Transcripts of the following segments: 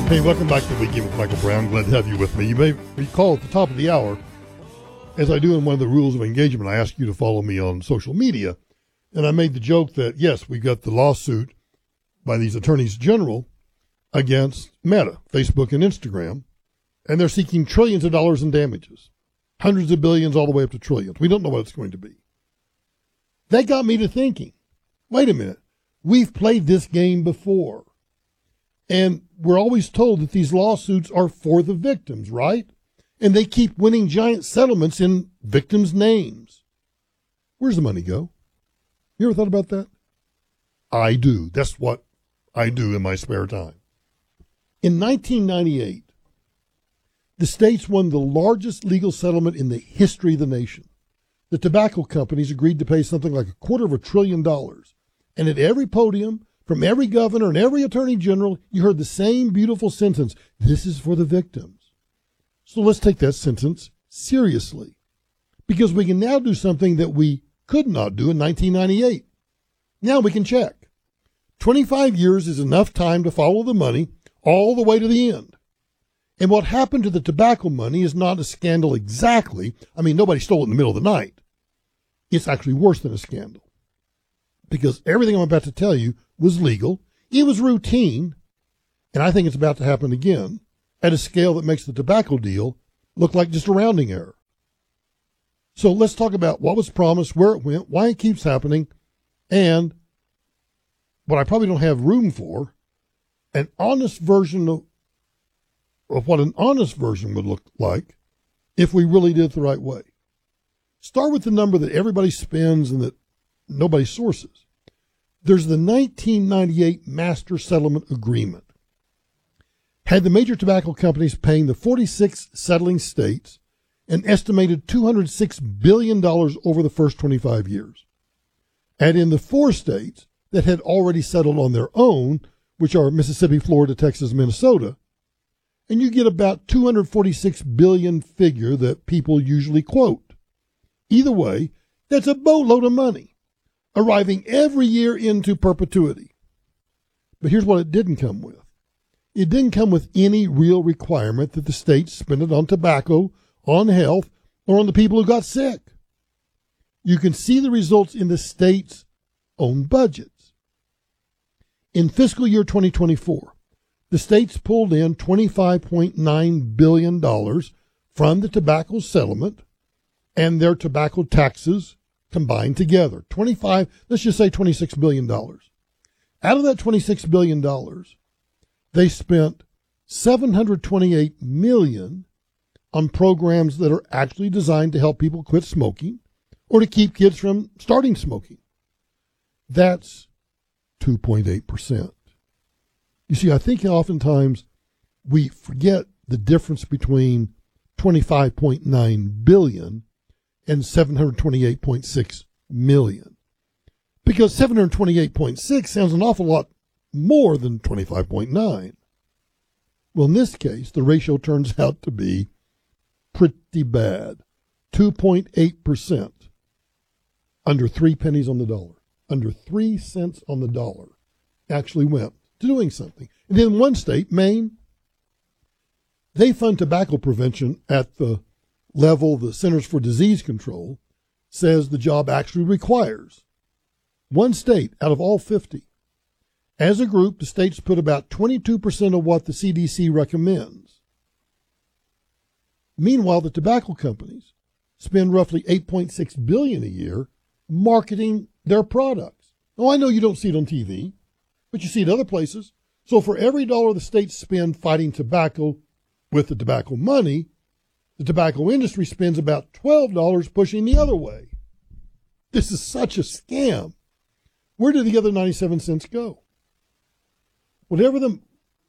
Hey, welcome back to the Weekend with Michael Brown. Glad to have you with me. You may recall at the top of the hour, as I do in one of the rules of engagement, I ask you to follow me on social media. And I made the joke that, yes, we've got the lawsuit by these attorneys general against Meta, Facebook and Instagram, and they're seeking trillions of dollars in damages, hundreds of billions all the way up to trillions. We don't know what it's going to be. That got me to thinking, wait a minute, we've played this game before. And we're always told that these lawsuits are for the victims, right? And they keep winning giant settlements in victims' names. Where's the money go? You ever thought about that? I do. That's what I do in my spare time. In 1998, the states won the largest legal settlement in the history of the nation. The tobacco companies agreed to pay something like $250 billion. And at every podium, from every governor and every attorney general, you heard the same beautiful sentence, this is for the victims. So let's take that sentence seriously, because we can now do something that we could not do in 1998. Now we can check. 25 years is enough time to follow the money all the way to the end. And what happened to the tobacco money is not a scandal exactly. I mean, nobody stole it in the middle of the night. It's actually worse than a scandal, because everything I'm about to tell you was legal, it was routine, and I think it's about to happen again at a scale that makes the tobacco deal look like just a rounding error. So let's talk about what was promised, where it went, why it keeps happening, and what I probably don't have room for, an honest version of what an honest version would look like if we really did it the right way. Start with the number that everybody spends and that nobody sources. There's the 1998 Master Settlement Agreement. Had the major tobacco companies paying the 46 settling states an estimated $206 billion over the first 25 years. And in the 4 states that had already settled on their own, which are Mississippi, Florida, Texas, Minnesota, and you get about $246 billion figure that people usually quote. Either way, that's a boatload of money, arriving every year into perpetuity. But here's what it didn't come with. It didn't come with any real requirement that the states spend it on tobacco, on health, or on the people who got sick. You can see the results in the states' own budgets. In fiscal year 2024, the states pulled in $25.9 billion from the tobacco settlement and their tobacco taxes combined together. Let's just say $26 billion. Out of that $26 billion, they spent $728 million on programs that are actually designed to help people quit smoking or to keep kids from starting smoking. That's 2.8%. You see, I think oftentimes we forget the difference between $25.9 billion and $728.6 million. Because $728.6 sounds an awful lot more than $25.9. Well, in this case, the ratio turns out to be pretty bad. 2.8%. Under 3 pennies on the dollar. Under 3 cents on the dollar actually went to doing something. And in one state, Maine, they fund tobacco prevention at the level the Centers for Disease Control says the job actually requires. One state out of all 50. As a group, the states put about 22% of what the CDC recommends. Meanwhile, the tobacco companies spend roughly $8.6 billion a year marketing their products. Oh, I know you don't see it on TV, but you see it other places. So for every dollar the states spend fighting tobacco with the tobacco money, the tobacco industry spends about $12 pushing the other way. This is such a scam. Where did the other 97 cents go? Wherever the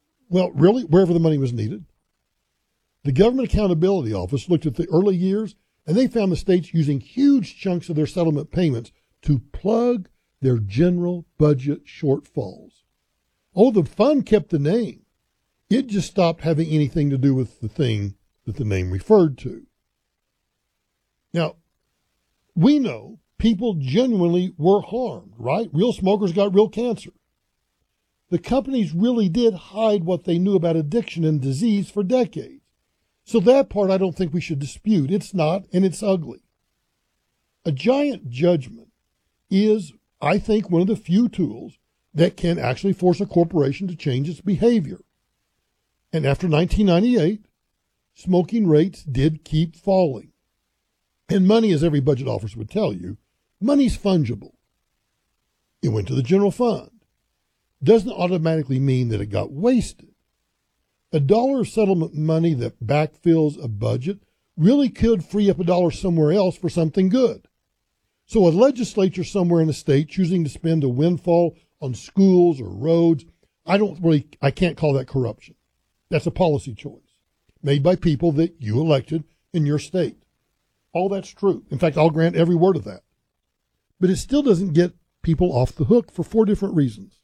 money was needed. The Government Accountability Office looked at the early years, and they found the states using huge chunks of their settlement payments to plug their general budget shortfalls. Oh, the fund kept the name. It just stopped having anything to do with the thing that the name referred to. Now, we know people genuinely were harmed, right? Real smokers got real cancer. the companies really did hide what they knew about addiction and disease for decades. So that part I don't think we should dispute. It's not, and it's ugly. A giant judgment is, I think, one of the few tools that can actually force a corporation to change its behavior. And after 1998, smoking rates did keep falling. And money, as every budget officer would tell you, money's fungible. It went to the general fund. Doesn't automatically mean that it got wasted. A dollar of settlement money that backfills a budget really could free up a dollar somewhere else for something good. So a legislature somewhere in a state choosing to spend a windfall on schools or roads, I can't call that corruption. That's a policy choice made by people that you elected in your state. All that's true. In fact, I'll grant every word of that. But it still doesn't get people off the hook for 4 different reasons.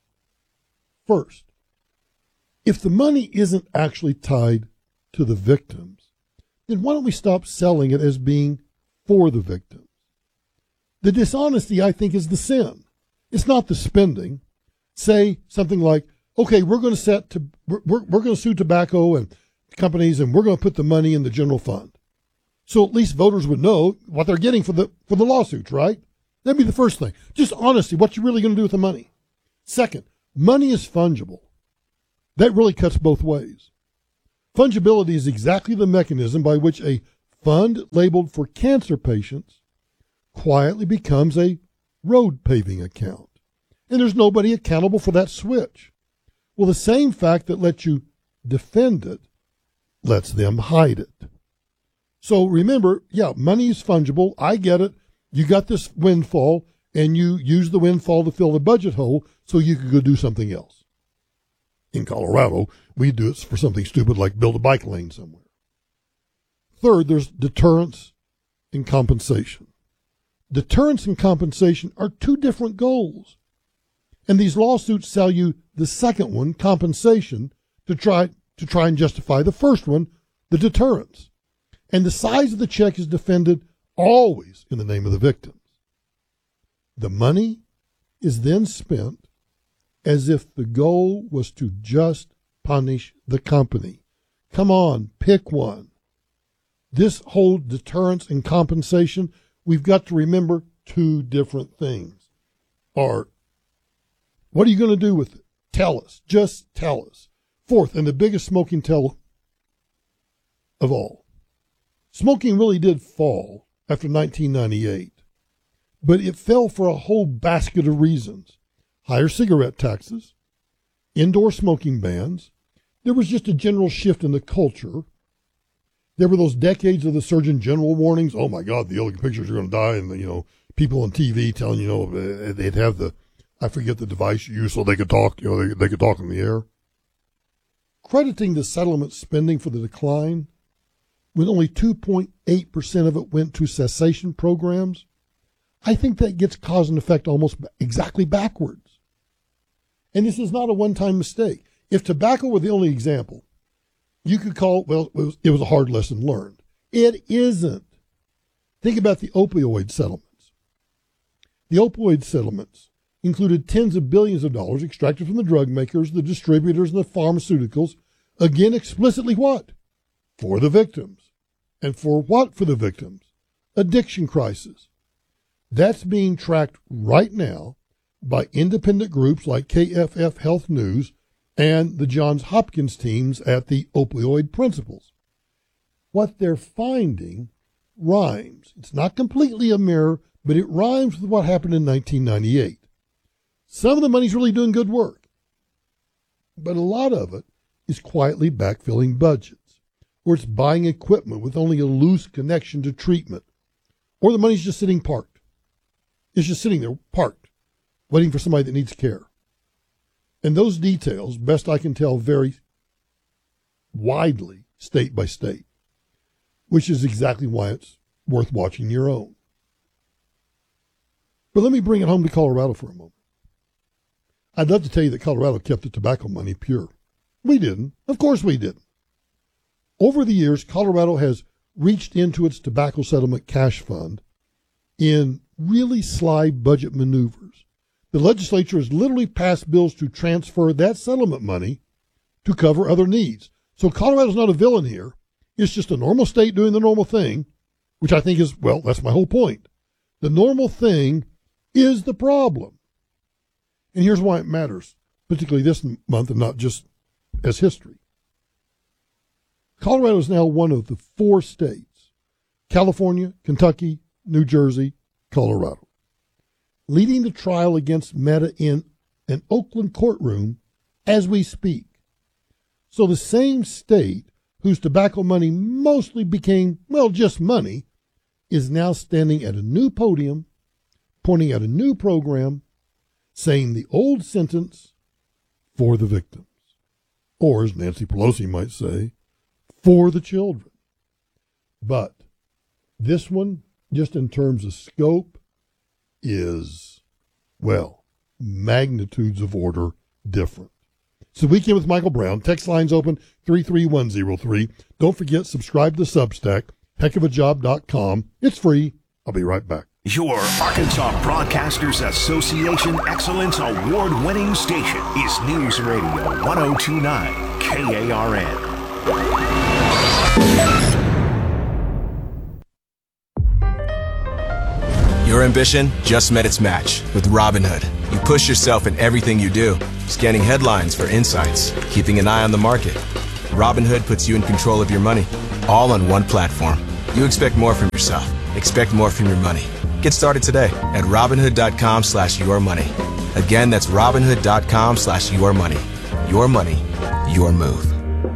First, if the money isn't actually tied to the victims, then why don't we stop selling it as being for the victims? The dishonesty, I think, is the sin. It's not the spending. Say something like, okay, we're going to sue tobacco and companies, and we're going to put the money in the general fund. So at least voters would know what they're getting for the lawsuits, right? That'd be the first thing. Just honesty, what you really going to do with the money. Second, money is fungible. That really cuts both ways. Fungibility is exactly the mechanism by which a fund labeled for cancer patients quietly becomes a road paving account. And there's nobody accountable for that switch. Well, the same fact that lets you defend it lets them hide it. So remember, money is fungible. I get it. You got this windfall, and you use the windfall to fill the budget hole so you could go do something else. In Colorado, we do it for something stupid like build a bike lane somewhere. Third, there's deterrence and compensation. Deterrence and compensation are 2 different goals. And these lawsuits sell you the second one, compensation, to try and justify the first one, the deterrence. And the size of the check is defended always in the name of the victims. The money is then spent as if the goal was to just punish the company. Come on, pick one. This whole deterrence and compensation, we've got to remember 2 different things. What are you going to do with it? Tell us. Just tell us. Fourth, and the biggest smoking tell of all. Smoking really did fall after 1998, but it fell for a whole basket of reasons. Higher cigarette taxes, indoor smoking bans. There was just a general shift in the culture. There were those decades of the Surgeon General warnings. Oh my God, the illegal pictures are going to die. And, people on TV telling, they'd have I forget the device you used so they could talk, they could talk in the air. Crediting the settlement spending for the decline, when only 2.8% of it went to cessation programs, I think that gets cause and effect almost exactly backwards. And this is not a one-time mistake. If tobacco were the only example, you could call it was a hard lesson learned. It isn't. Think about the opioid settlements. The opioid settlements included tens of billions of dollars extracted from the drug makers, the distributors, and the pharmaceuticals. Again, explicitly what? For the victims. And for what for the victims? Addiction crisis. That's being tracked right now by independent groups like KFF Health News and the Johns Hopkins teams at the Opioid Principles. What they're finding rhymes. It's not completely a mirror, but it rhymes with what happened in 1998. Some of the money's really doing good work, but a lot of it is quietly backfilling budgets, or it's buying equipment with only a loose connection to treatment, or the money's just sitting parked. It's just sitting there parked, waiting for somebody that needs care. And those details, best I can tell, vary widely state by state, which is exactly why it's worth watching your own. But let me bring it home to Colorado for a moment. I'd love to tell you that Colorado kept the tobacco money pure. We didn't. Of course we didn't. Over the years, Colorado has reached into its tobacco settlement cash fund in really sly budget maneuvers The legislature has literally passed bills to transfer that settlement money to cover other needs. So Colorado's not a villain here. It's just a normal state doing the normal thing, which I think is, well, that's my whole point. The normal thing is the problem. And here's why it matters, particularly this month and not just as history. Colorado is now one of the 4 states, California, Kentucky, New Jersey, Colorado, leading the trial against Meta in an Oakland courtroom as we speak. So the same state whose tobacco money mostly became, well, just money, is now standing at a new podium, pointing at a new program, saying the old sentence, for the victims. Or, as Nancy Pelosi might say, for the children. But this one, just in terms of scope, is, well, magnitudes of order different. It's the Weekend with Michael Brown. Text lines open 33103. Don't forget, subscribe to Substack, heckofajob.com. It's free. I'll be right back. Your Arkansas Broadcasters Association Excellence Award-winning station is News Radio 1029 KARN. Your ambition just met its match with Robinhood. You push yourself in everything you do, scanning headlines for insights, keeping an eye on the market. Robinhood puts you in control of your money, all on one platform. You expect more from yourself. Expect more from your money. Get started today at Robinhood.com/yourmoney. Again, that's Robinhood.com/yourmoney. Your money, your move.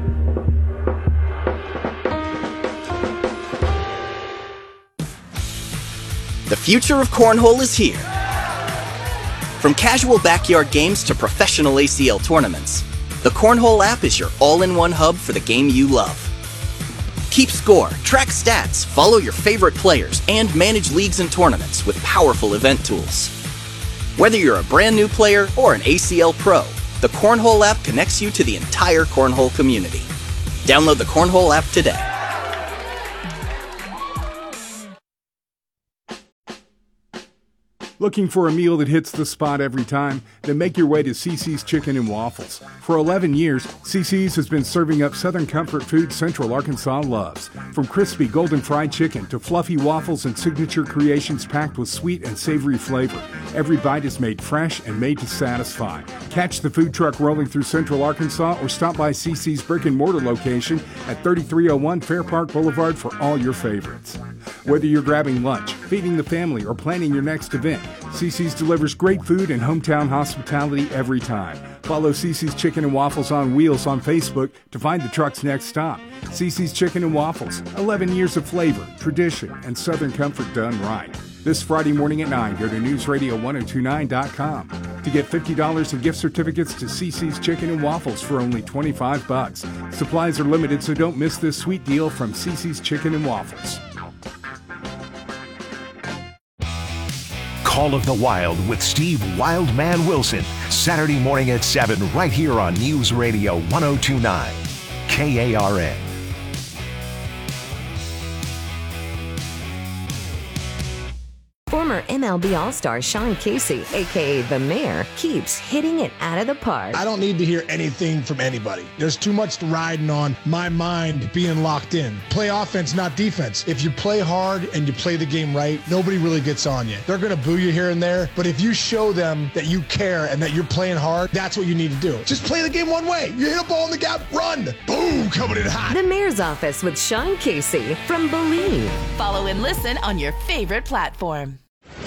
The future of cornhole is here. From casual backyard games to professional ACL tournaments, the Cornhole app is your all-in-one hub for the game you love. Keep score, track stats, follow your favorite players, and manage leagues and tournaments with powerful event tools. Whether you're a brand new player or an ACL pro, the Cornhole app connects you to the entire cornhole community. Download the Cornhole app today. Looking for a meal that hits the spot every time? Then make your way to CC's Chicken and Waffles. For 11 years, CC's has been serving up Southern comfort food Central Arkansas loves. From crispy golden fried chicken to fluffy waffles and signature creations packed with sweet and savory flavor, every bite is made fresh and made to satisfy. Catch the food truck rolling through Central Arkansas or stop by CC's brick and mortar location at 3301 Fair Park Boulevard for all your favorites. Whether you're grabbing lunch, feeding the family, or planning your next event, CC's delivers great food and hometown hospitality every time. Follow CC's Chicken and Waffles on Wheels on Facebook to find the truck's next stop. CC's Chicken and Waffles, 11 years of flavor, tradition, and Southern comfort done right. This Friday morning at 9, go to newsradio1029.com to get $50 in gift certificates to CC's Chicken and Waffles for only $25. Supplies are limited, so don't miss this sweet deal from CC's Chicken and Waffles. Call of the Wild with Steve Wildman Wilson, Saturday morning at 7 right here on News Radio 1029 KARN. Former MLB All-Star Sean Casey, a.k.a. The Mayor, keeps hitting it out of the park. I don't need to hear anything from anybody. There's too much riding on my mind being locked in. Play offense, not defense. If you play hard and you play the game right, nobody really gets on you. They're going to boo you here and there, but if you show them that you care and that you're playing hard, that's what you need to do. Just play the game one way. You hit a ball in the gap, run. Boom, coming in hot. The Mayor's Office with Sean Casey from Believe. Follow and listen on your favorite platform.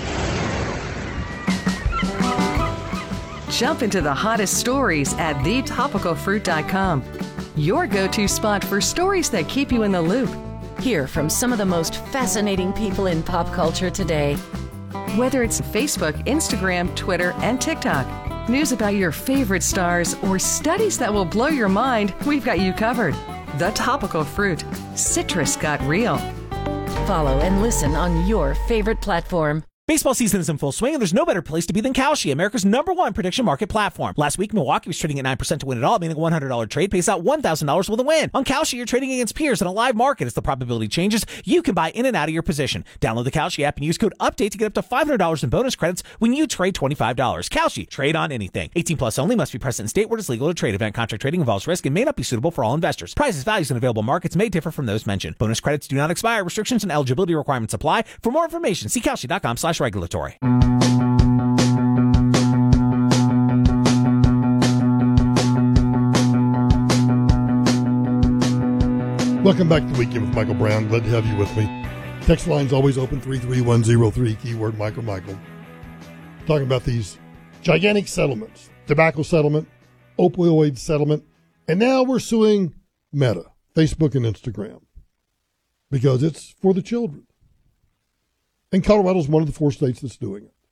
Jump into the hottest stories at thetopicalfruit.com. Your go-to spot for stories that keep you in the loop. Hear from some of the most fascinating people in pop culture today. Whether it's Facebook, Instagram, Twitter, and TikTok, news about your favorite stars, or studies that will blow your mind, we've got you covered. The Topical Fruit. Citrus got real. Follow and listen on your favorite platform. Baseball season is in full swing, and there's no better place to be than Kalshi, America's #1 prediction market platform. Last week, Milwaukee was trading at 9% to win it all, meaning a $100 trade pays out $1,000 with a win. On Kalshi, you're trading against peers in a live market. As the probability changes, you can buy in and out of your position. Download the Kalshi app and use code UPDATE to get up to $500 in bonus credits when you trade $25. Kalshi, trade on anything. 18 plus only, must be present in state where it is legal to trade. Event contract trading involves risk and may not be suitable for all investors. Prices, values, and available markets may differ from those mentioned. Bonus credits do not expire. Restrictions and eligibility requirements apply. For more information, see Kalshi.com/regulatory. Welcome back to the Weekend with Michael Brown. Glad to have you with me. Text line's always open, 33103, keyword Michael. Talking about these gigantic settlements, tobacco settlement, opioid settlement, and now we're suing Meta, Facebook and Instagram, because it's for the children. And Colorado's one of the 4 states that's doing it.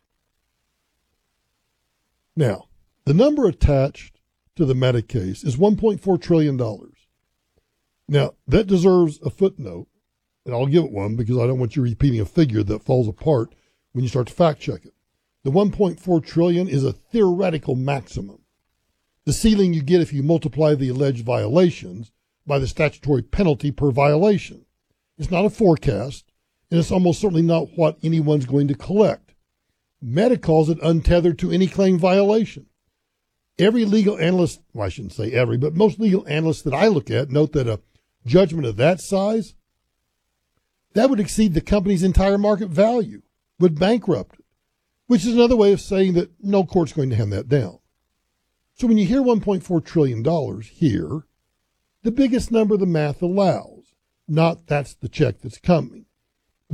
Now, the number attached to the Meta case is $1.4 trillion. Now, that deserves a footnote, and I'll give it one because I don't want you repeating a figure that falls apart when you start to fact check it. The $1.4 trillion is a theoretical maximum. The ceiling you get if you multiply the alleged violations by the statutory penalty per violation. It's not a forecast, and it's almost certainly not what anyone's going to collect. Meta calls it untethered to any claim violation. Every legal analyst, well, I shouldn't say every, but most legal analysts that I look at note that a judgment of that size, that would exceed the company's entire market value, would bankrupt it, which is another way of saying that no court's going to hand that down. So when you hear $1.4 trillion here, the biggest number the math allows, not that's the check that's coming.